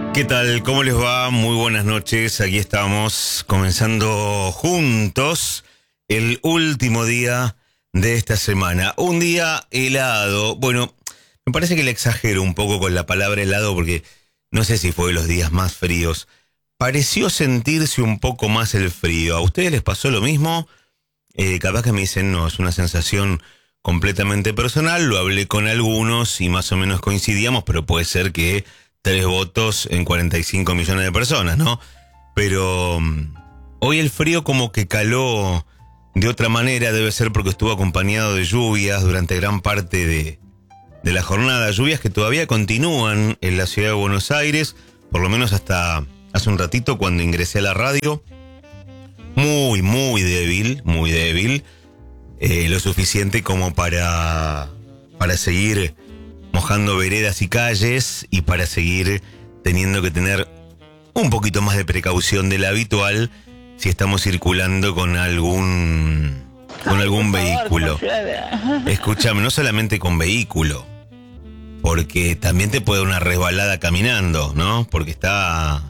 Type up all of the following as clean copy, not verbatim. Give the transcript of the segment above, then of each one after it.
¿Qué tal? ¿Cómo les va? Muy buenas noches. Aquí estamos comenzando juntos el último día de esta semana. Un día helado. Bueno, me parece que le exagero un poco con la palabra helado porque no sé si fue de los días más fríos. Pareció sentirse un poco más el frío. ¿A ustedes les pasó lo mismo? Capaz que me dicen, no, es una sensación completamente personal. Lo hablé con algunos y más o menos coincidíamos, pero puede ser que 3 votos en 45 millones de personas, ¿no? Pero hoy el frío como que caló de otra manera, debe ser porque estuvo acompañado de lluvias durante gran parte de la jornada. Lluvias que todavía continúan en la ciudad de Buenos Aires, por lo menos hasta hace un ratito cuando ingresé a la radio. Muy débil, muy débil. Lo suficiente como para seguir mojando veredas y calles y para seguir teniendo que tener un poquito más de precaución de la habitual si estamos circulando con algún vehículo. Escúchame, no solamente con vehículo, porque también te puede dar una resbalada caminando, ¿no? Porque está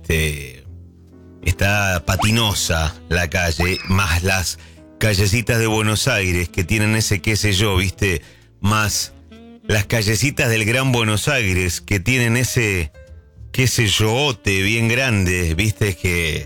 patinosa la calle, más las callecitas de Buenos Aires que tienen ese qué sé yo, ¿viste? Más las callecitas del Gran Buenos Aires que tienen ese qué sé yote bien grande, viste, que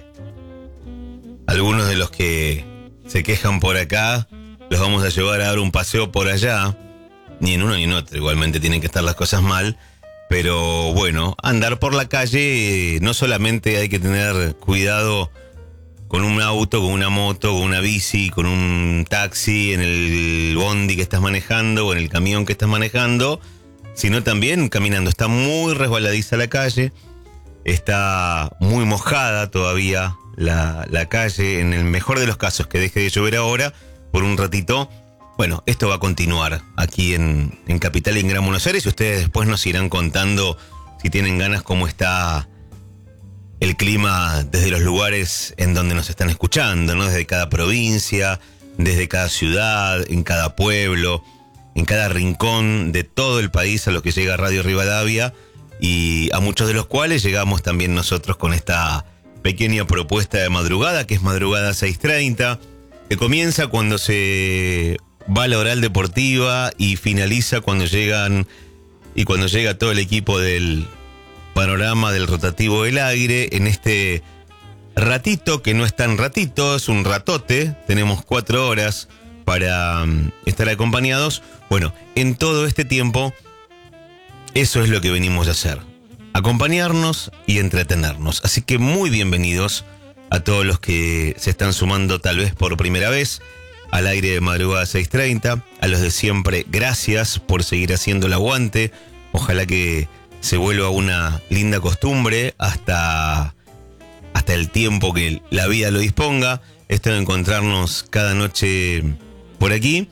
algunos de los que se quejan por acá los vamos a llevar a dar un paseo por allá. Ni en uno ni en otro, igualmente tienen que estar las cosas mal. Pero bueno, andar por la calle no solamente hay que tener cuidado con un auto, con una moto, con una bici, con un taxi, en el bondi que estás manejando o en el camión que estás manejando, sino también caminando. Está muy resbaladiza la calle, está muy mojada todavía la calle, en el mejor de los casos que deje de llover ahora por un ratito. Bueno, esto va a continuar aquí en Capital y en Gran Buenos Aires y ustedes después nos irán contando, si tienen ganas, cómo está el clima desde los lugares en donde nos están escuchando, ¿no? Desde cada provincia, desde cada ciudad, en cada pueblo, en cada rincón de todo el país a lo que llega Radio Rivadavia y a muchos de los cuales llegamos también nosotros con esta pequeña propuesta de madrugada, que es Madrugada 6:30, que comienza cuando se va a la oral deportiva y finaliza cuando llega todo el equipo del panorama del rotativo del aire en este ratito, que no es tan ratito, es un ratote. Tenemos 4 horas para estar acompañados. Bueno, en todo este tiempo, eso es lo que venimos a hacer: acompañarnos y entretenernos. Así que muy bienvenidos a todos los que se están sumando tal vez por primera vez al aire de Madrugada 6:30. A los de siempre, gracias por seguir haciendo el aguante. Ojalá que se vuelva una linda costumbre hasta el tiempo que la vida lo disponga. Esto de encontrarnos cada noche por aquí.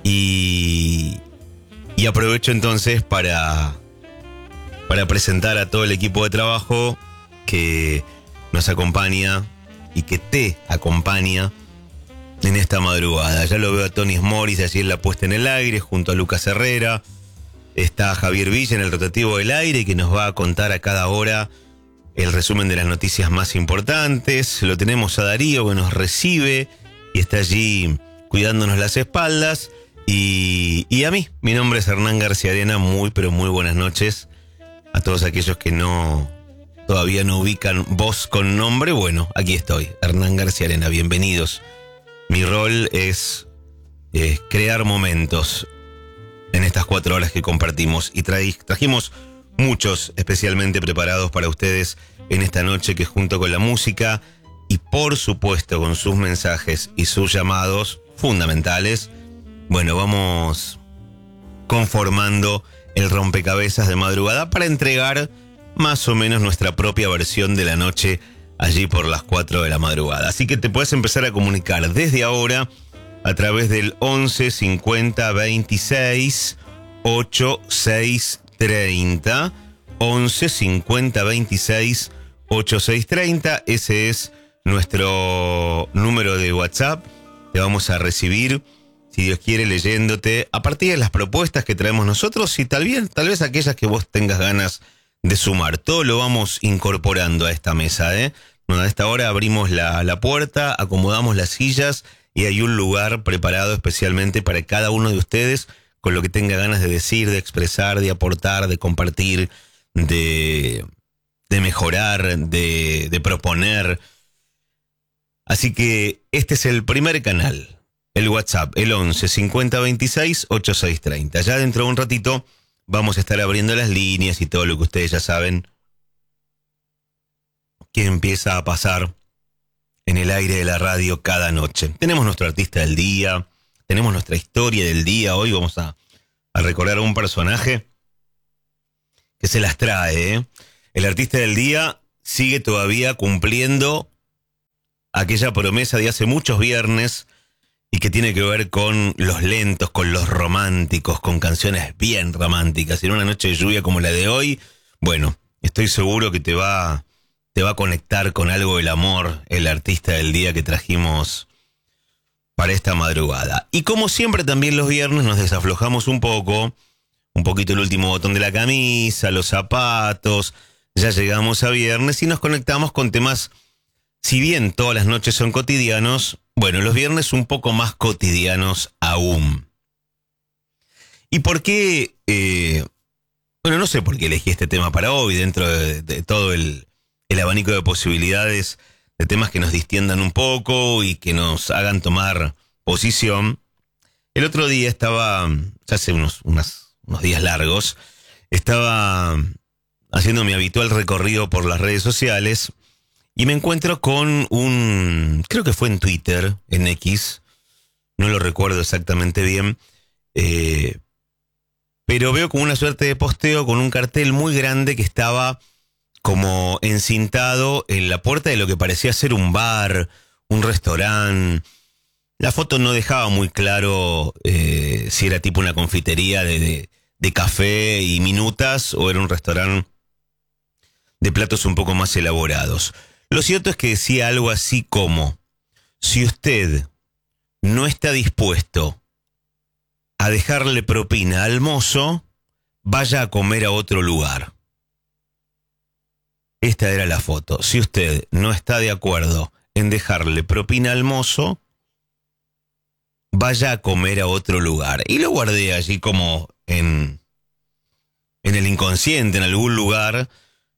Y aprovecho entonces para presentar a todo el equipo de trabajo que nos acompaña y que te acompaña en esta madrugada. Ya lo veo a Tony Morris allí en la puesta en el aire, junto a Lucas Herrera. Está Javier Villa en el rotativo del aire, que nos va a contar a cada hora el resumen de las noticias más importantes. Lo tenemos a Darío, que nos recibe y está allí cuidándonos las espaldas. Y a mí, mi nombre es Hernán García Arena. Muy, pero muy buenas noches a todos aquellos que todavía no ubican voz con nombre. Bueno, aquí estoy, Hernán García Arena. Bienvenidos. Mi rol es crear momentos en estas 4 horas que compartimos y trajimos muchos especialmente preparados para ustedes en esta noche, que junto con la música y por supuesto con sus mensajes y sus llamados fundamentales, bueno, vamos conformando el rompecabezas de madrugada para entregar más o menos nuestra propia versión de la noche allí por las 4 de la madrugada. Así que te puedes empezar a comunicar desde ahora a través del 11 50 26 8630. 11 50 26 8630. Ese es nuestro número de WhatsApp. Te vamos a recibir, si Dios quiere, leyéndote a partir de las propuestas que traemos nosotros y tal vez aquellas que vos tengas ganas de sumar. Todo lo vamos incorporando a esta mesa, ¿eh? Bueno, a esta hora abrimos la puerta, acomodamos las sillas y hay un lugar preparado especialmente para cada uno de ustedes con lo que tenga ganas de decir, de expresar, de aportar, de compartir, de mejorar, de proponer. Así que este es el primer canal, el WhatsApp, el 11 50 26 86 30. Ya dentro de un ratito vamos a estar abriendo las líneas y todo lo que ustedes ya saben que empieza a pasar en el aire de la radio cada noche. Tenemos nuestro artista del día, tenemos nuestra historia del día. Hoy vamos a recordar a un personaje que se las trae, ¿eh? El artista del día sigue todavía cumpliendo aquella promesa de hace muchos viernes y que tiene que ver con los lentos, con los románticos, con canciones bien románticas. En una noche de lluvia como la de hoy, bueno, estoy seguro que te va a conectar con algo del amor, el artista del día que trajimos para esta madrugada. Y como siempre también los viernes nos desaflojamos un poquito el último botón de la camisa, los zapatos, ya llegamos a viernes y nos conectamos con temas, si bien todas las noches son cotidianos, bueno, los viernes un poco más cotidianos aún. ¿Y por qué? Bueno, no sé por qué elegí este tema para hoy, dentro de todo el abanico de posibilidades de temas que nos distiendan un poco y que nos hagan tomar posición. El otro día estaba, ya hace unos días largos, estaba haciendo mi habitual recorrido por las redes sociales y me encuentro con creo que fue en Twitter, en X, no lo recuerdo exactamente bien, pero veo como una suerte de posteo con un cartel muy grande que estaba como encintado en la puerta de lo que parecía ser un bar, un restaurante. La foto no dejaba muy claro si era tipo una confitería de café y minutas o era un restaurante de platos un poco más elaborados. Lo cierto es que decía algo así como: si usted no está dispuesto a dejarle propina al mozo, vaya a comer a otro lugar. Esta era la foto. Si usted no está de acuerdo en dejarle propina al mozo, vaya a comer a otro lugar. Y lo guardé allí como en el inconsciente, en algún lugar,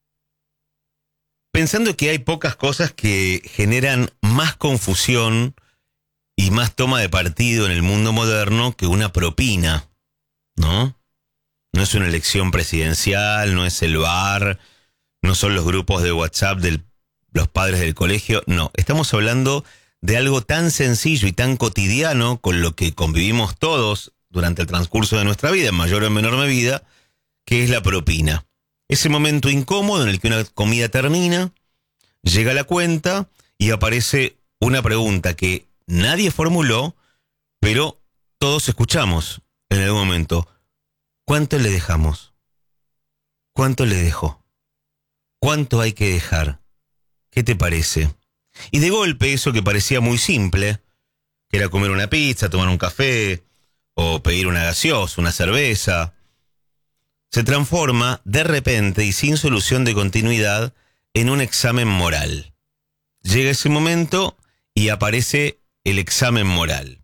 pensando que hay pocas cosas que generan más confusión y más toma de partido en el mundo moderno que una propina, ¿no? No es una elección presidencial, no es el bar, no son los grupos de WhatsApp de los padres del colegio, no. Estamos hablando de algo tan sencillo y tan cotidiano con lo que convivimos todos durante el transcurso de nuestra vida, en mayor o en menor medida, que es la propina. Ese momento incómodo en el que una comida termina, llega la cuenta y aparece una pregunta que nadie formuló, pero todos escuchamos en algún momento. ¿Cuánto le dejamos? ¿Cuánto le dejo? ¿Cuánto hay que dejar? ¿Qué te parece? Y de golpe eso que parecía muy simple, que era comer una pizza, tomar un café o pedir una gaseosa, una cerveza, se transforma de repente y sin solución de continuidad en un examen moral. Llega ese momento y aparece el examen moral.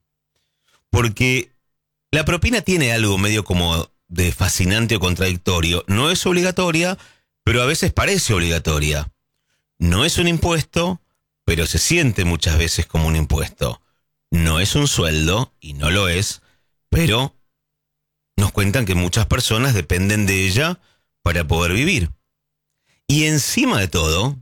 Porque la propina tiene algo medio como de fascinante o contradictorio. No es obligatoria, pero a veces parece obligatoria. No es un impuesto, pero se siente muchas veces como un impuesto. No es un sueldo, y no lo es, pero nos cuentan que muchas personas dependen de ella para poder vivir. Y encima de todo,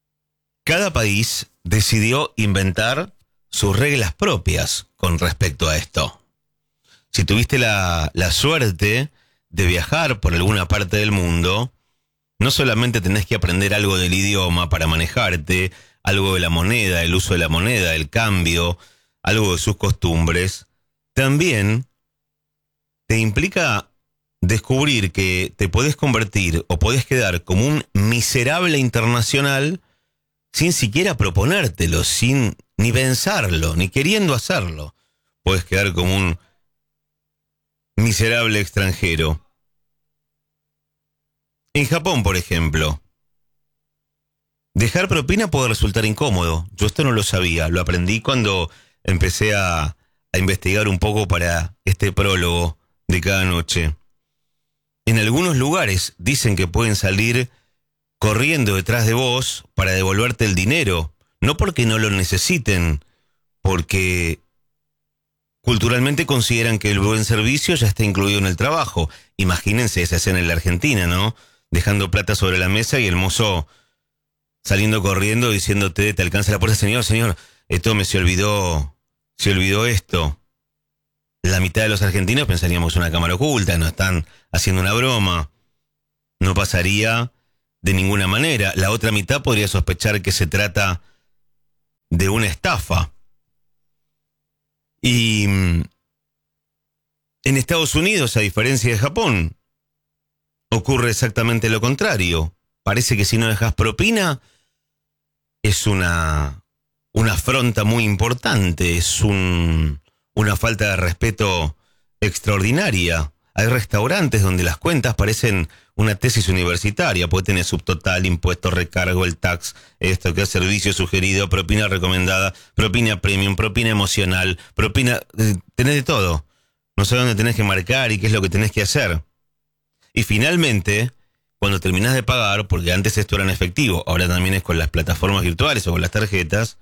cada país decidió inventar sus reglas propias con respecto a esto. Si tuviste la suerte de viajar por alguna parte del mundo, no solamente tenés que aprender algo del idioma para manejarte, algo de la moneda, el uso de la moneda, el cambio, algo de sus costumbres, también te implica descubrir que te podés convertir o podés quedar como un miserable internacional sin siquiera proponértelo, sin ni pensarlo, ni queriendo hacerlo. Podés quedar como un miserable extranjero. En Japón, por ejemplo, dejar propina puede resultar incómodo. Yo esto no lo sabía, lo aprendí cuando empecé a investigar un poco para este prólogo de cada noche. En algunos lugares dicen que pueden salir corriendo detrás de vos para devolverte el dinero, no porque no lo necesiten, porque culturalmente consideran que el buen servicio ya está incluido en el trabajo. Imagínense esa escena en la Argentina, ¿no? Dejando plata sobre la mesa y el mozo saliendo corriendo diciéndote, te alcanza la puerta, señor, esto se olvidó esto. La mitad de los argentinos pensaríamos una cámara oculta, nos están haciendo una broma. No pasaría de ninguna manera. La otra mitad podría sospechar que se trata de una estafa. Y en Estados Unidos, a diferencia de Japón, ocurre exactamente lo contrario. Parece que si no dejas propina, es una afronta muy importante, es una falta de respeto extraordinaria. Hay restaurantes donde las cuentas parecen una tesis universitaria, puede tener subtotal, impuesto, recargo, el tax, esto que es servicio sugerido, propina recomendada, propina premium, propina emocional, propina, tenés de todo. No sé dónde tenés que marcar y qué es lo que tenés que hacer. Y finalmente, cuando terminás de pagar, porque antes esto era en efectivo, ahora también es con las plataformas virtuales o con las tarjetas,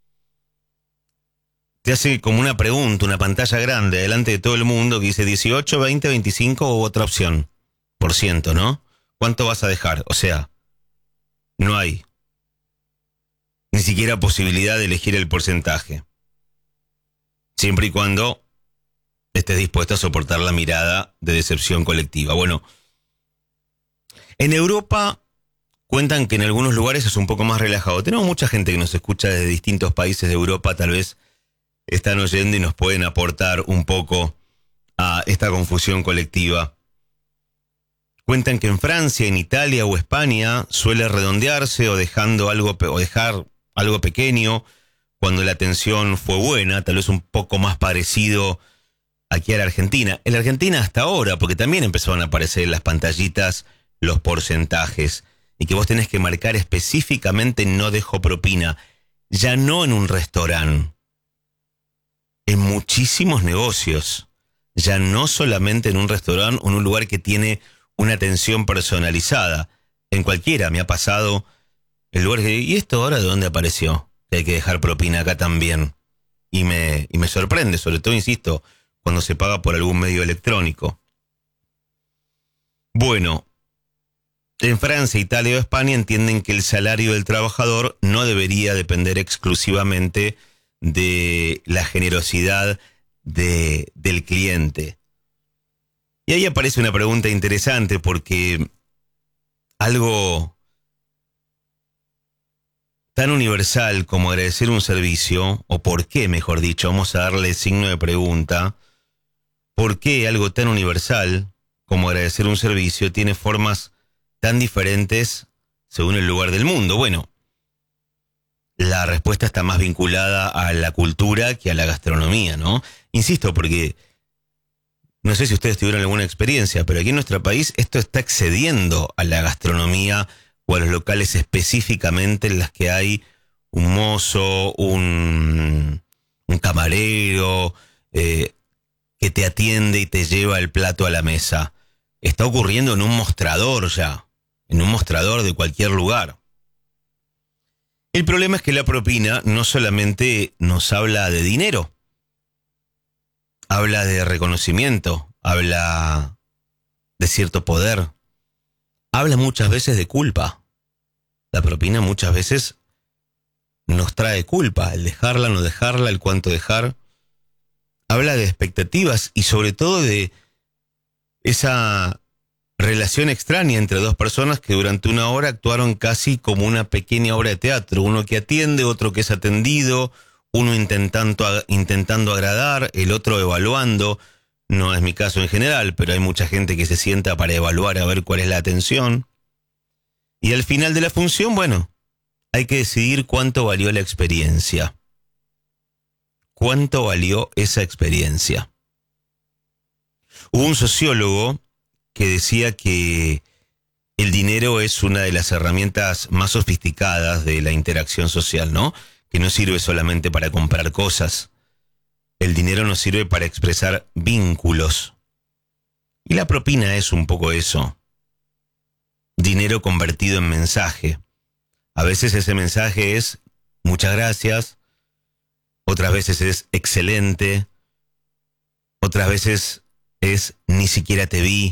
te hace como una pregunta, una pantalla grande delante de todo el mundo que dice 18, 20, 25 u otra opción, por ciento, ¿no? ¿Cuánto vas a dejar? O sea, no hay ni siquiera posibilidad de elegir el porcentaje. Siempre y cuando estés dispuesto a soportar la mirada de decepción colectiva. Bueno, en Europa cuentan que en algunos lugares es un poco más relajado. Tenemos mucha gente que nos escucha desde distintos países de Europa, tal vez están oyendo y nos pueden aportar un poco a esta confusión colectiva. Cuentan que en Francia, en Italia o España suele redondearse o dejar algo pequeño cuando la atención fue buena, tal vez un poco más parecido aquí a la Argentina. En la Argentina hasta ahora, porque también empezaron a aparecer en las pantallitas los porcentajes y que vos tenés que marcar específicamente no dejo propina, ya no en un restaurante. En muchísimos negocios, ya no solamente en un restaurante o en un lugar que tiene una atención personalizada. En cualquiera me ha pasado el lugar que... ¿Y esto ahora de dónde apareció? Que hay que dejar propina acá también. Y me sorprende, sobre todo, insisto, cuando se paga por algún medio electrónico. Bueno, en Francia, Italia o España entienden que el salario del trabajador no debería depender exclusivamente de la generosidad del cliente. Y ahí aparece una pregunta interesante porque algo tan universal como agradecer un servicio, o por qué, mejor dicho, vamos a darle signo de pregunta, ¿por qué algo tan universal como agradecer un servicio tiene formas tan diferentes según el lugar del mundo? Bueno, la respuesta está más vinculada a la cultura que a la gastronomía, ¿no? Insisto, porque no sé si ustedes tuvieron alguna experiencia, pero aquí en nuestro país esto está excediendo a la gastronomía o a los locales específicamente en las que hay un mozo, un camarero que te atiende y te lleva el plato a la mesa. Está ocurriendo en un mostrador ya, en un mostrador de cualquier lugar. El problema es que la propina no solamente nos habla de dinero, habla de reconocimiento, habla de cierto poder, habla muchas veces de culpa. La propina muchas veces nos trae culpa, el dejarla, no dejarla, el cuánto dejar. Habla de expectativas y sobre todo de esa relación extraña entre dos personas que durante una hora actuaron casi como una pequeña obra de teatro. Uno que atiende, otro que es atendido, uno intentando agradar, el otro evaluando. No es mi caso en general, pero hay mucha gente que se sienta para evaluar a ver cuál es la atención. Y al final de la función, bueno, hay que decidir cuánto valió la experiencia. ¿Cuánto valió esa experiencia? Hubo un sociólogo que decía que el dinero es una de las herramientas más sofisticadas de la interacción social, ¿no? Que no sirve solamente para comprar cosas. El dinero nos sirve para expresar vínculos. Y la propina es un poco eso. Dinero convertido en mensaje. A veces ese mensaje es muchas gracias, otras veces es excelente, otras veces es ni siquiera te vi.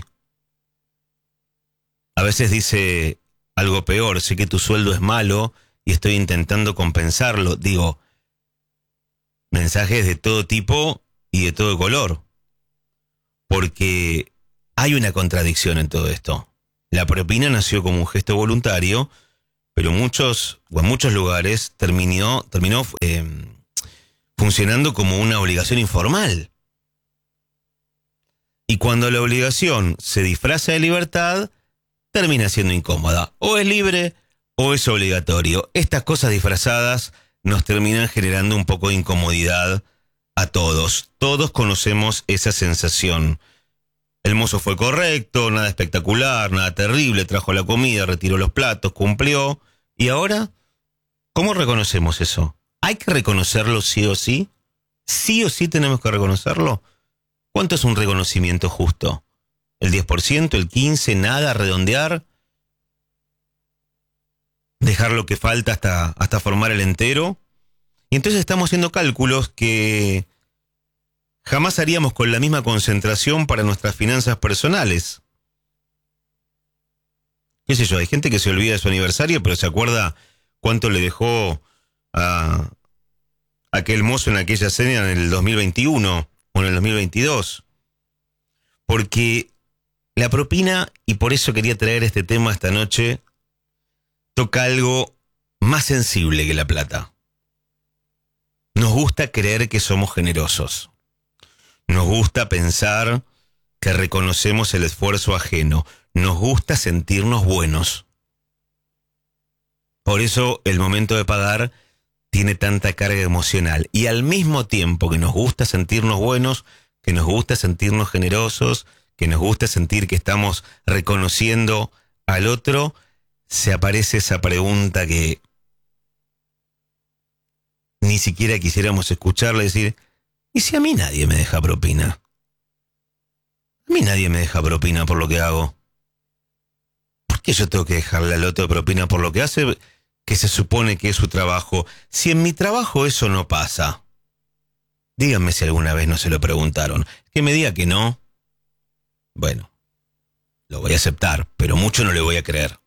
A veces dice algo peor, sé que tu sueldo es malo y estoy intentando compensarlo. Digo, mensajes de todo tipo y de todo color. Porque hay una contradicción en todo esto. La propina nació como un gesto voluntario, pero en muchos lugares terminó funcionando como una obligación informal. Y cuando la obligación se disfraza de libertad, termina siendo incómoda. O es libre o es obligatorio. Estas cosas disfrazadas nos terminan generando un poco de incomodidad a todos. Todos conocemos esa sensación. El mozo fue correcto, nada espectacular, nada terrible, trajo la comida, retiró los platos, cumplió. ¿Y ahora? ¿Cómo reconocemos eso? ¿Hay que reconocerlo sí o sí? ¿Sí o sí tenemos que reconocerlo? ¿Cuánto es un reconocimiento justo? ¿El 10%, el 15%, nada, redondear? ¿Dejar lo que falta hasta formar el entero? Y entonces estamos haciendo cálculos que jamás haríamos con la misma concentración para nuestras finanzas personales. ¿Qué sé yo? Hay gente que se olvida de su aniversario, pero se acuerda cuánto le dejó a aquel mozo en aquella cena en el 2021 o en el 2022. Porque la propina, y por eso quería traer este tema esta noche, toca algo más sensible que la plata. Nos gusta creer que somos generosos. Nos gusta pensar que reconocemos el esfuerzo ajeno. Nos gusta sentirnos buenos. Por eso el momento de pagar tiene tanta carga emocional. Y al mismo tiempo que nos gusta sentirnos buenos, que nos gusta sentirnos generosos, que nos gusta sentir que estamos reconociendo al otro, se aparece esa pregunta que ni siquiera quisiéramos escucharle decir, ¿y si a mí nadie me deja propina? A mí nadie me deja propina por lo que hago. ¿Por qué yo tengo que dejarle al otro propina por lo que hace, que se supone que es su trabajo? Si en mi trabajo eso no pasa. Díganme si alguna vez no se lo preguntaron. Que me diga que no. Bueno, lo voy a aceptar, pero mucho no le voy a creer.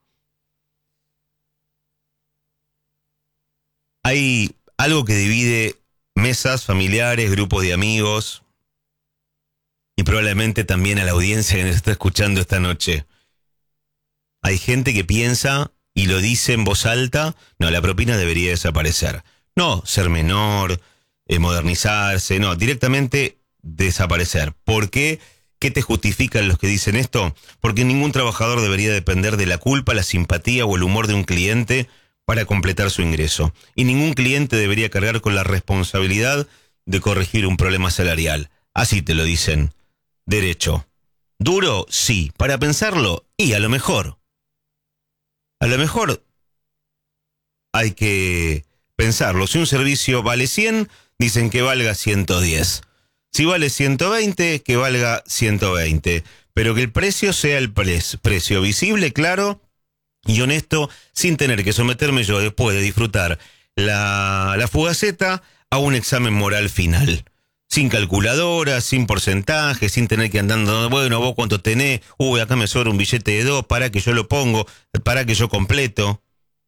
Hay algo que divide mesas familiares, grupos de amigos y probablemente también a la audiencia que nos está escuchando esta noche. Hay gente que piensa y lo dice en voz alta, no, la propina debería desaparecer. No, ser menor, modernizarse, no, directamente desaparecer. ¿Por qué? ¿Qué te justifican los que dicen esto? Porque ningún trabajador debería depender de la culpa, la simpatía o el humor de un cliente para completar su ingreso. Y ningún cliente debería cargar con la responsabilidad de corregir un problema salarial. Así te lo dicen. Derecho. ¿Duro? Sí. ¿Para pensarlo? Y a lo mejor. A lo mejor hay que pensarlo. Si un servicio vale 100, dicen que valga 110. Si vale 120, que valga 120. Pero que el precio sea el precio visible, claro y honesto, sin tener que someterme yo después de disfrutar la fugaceta a un examen moral final. Sin calculadora, sin porcentaje, sin tener que andando, bueno, vos cuánto tenés, acá me sobra un billete de 2, para que yo lo pongo, para que yo completo.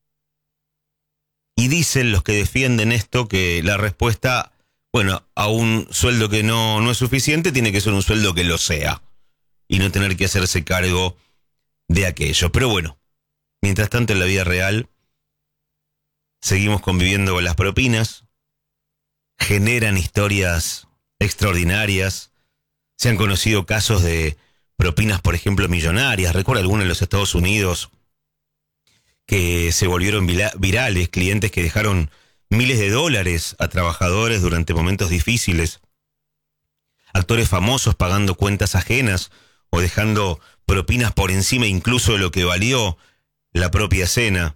Y dicen los que defienden esto que la respuesta, bueno, a un sueldo que no es suficiente, tiene que ser un sueldo que lo sea. Y no tener que hacerse cargo de aquello. Pero bueno, mientras tanto en la vida real, seguimos conviviendo con las propinas, generan historias extraordinarias, se han conocido casos de propinas, por ejemplo, millonarias. Recuerdo algunos en los Estados Unidos que se volvieron virales, clientes que dejaron miles de dólares a trabajadores durante momentos difíciles, actores famosos pagando cuentas ajenas o dejando propinas por encima incluso de lo que valió la propia cena.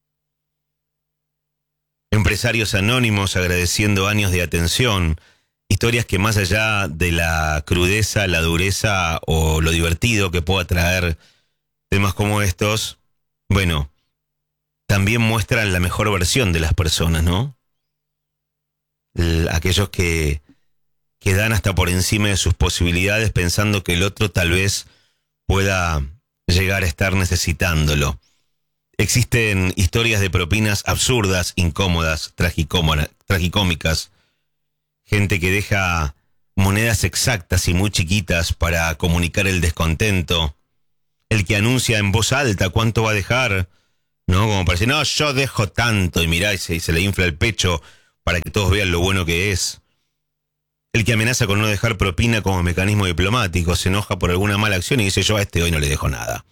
Empresarios anónimos agradeciendo años de atención. Historias que más allá de la crudeza, la dureza o lo divertido que pueda traer temas como estos, bueno, también muestran la mejor versión de las personas, ¿no? Aquellos que dan hasta por encima de sus posibilidades pensando que el otro tal vez pueda llegar a estar necesitándolo. Existen historias de propinas absurdas, incómodas, tragicómicas. Gente que deja monedas exactas y muy chiquitas para comunicar el descontento. El que anuncia en voz alta cuánto va a dejar, ¿no? Como para decir, no, yo dejo tanto, y mirá, y se le infla el pecho para que todos vean lo bueno que es. El que amenaza con no dejar propina como mecanismo diplomático, se enoja por alguna mala acción y dice, yo a este hoy no le dejo nada.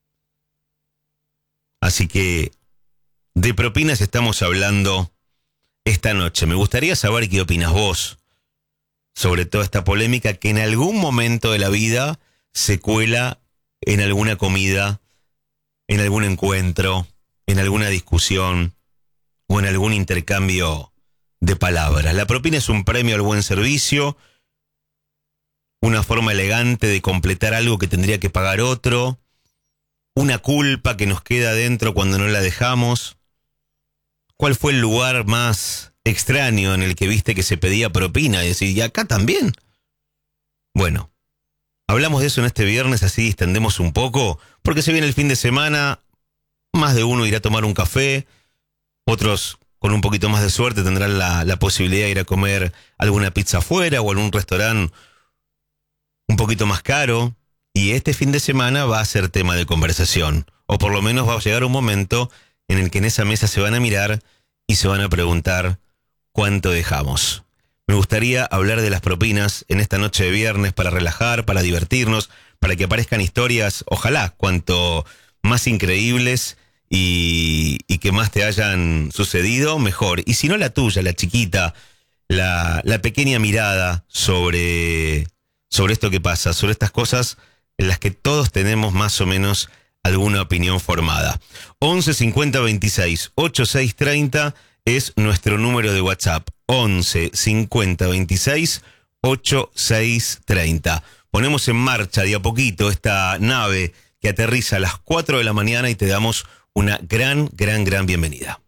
Así que de propinas estamos hablando esta noche. Me gustaría saber qué opinas vos sobre toda esta polémica que en algún momento de la vida se cuela en alguna comida, en algún encuentro, en alguna discusión o en algún intercambio de palabras. La propina es un premio al buen servicio, una forma elegante de completar algo que tendría que pagar otro, una culpa que nos queda dentro cuando no la dejamos. ¿Cuál fue el lugar más extraño en el que viste que se pedía propina? Y decís, ¿y acá también? Bueno, hablamos de eso en este viernes, así distendemos un poco, porque se viene el fin de semana, más de uno irá a tomar un café, otros con un poquito más de suerte tendrán la posibilidad de ir a comer alguna pizza afuera o algún restaurante un poquito más caro. Y este fin de semana va a ser tema de conversación. O por lo menos va a llegar un momento en el que en esa mesa se van a mirar y se van a preguntar cuánto dejamos. Me gustaría hablar de las propinas en esta noche de viernes para relajar, para divertirnos, para que aparezcan historias, ojalá, cuanto más increíbles y que más te hayan sucedido, mejor. Y si no, la tuya, la chiquita, la pequeña mirada sobre esto que pasa, sobre estas cosas en las que todos tenemos más o menos alguna opinión formada. 11 50 26 86 30 es nuestro número de WhatsApp. 11 50 26 86 30. Ponemos en marcha de a poquito esta nave que aterriza a las 4 de la mañana y te damos una gran bienvenida.